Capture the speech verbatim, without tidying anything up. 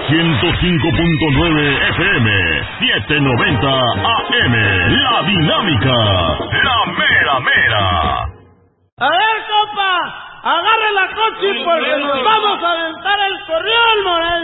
ciento cinco punto nueve F M, setecientos noventa A M. La Dinámica, la mera mera. A ver, compa, agarre la coche porque nos vamos a aventar el corrión, Morel.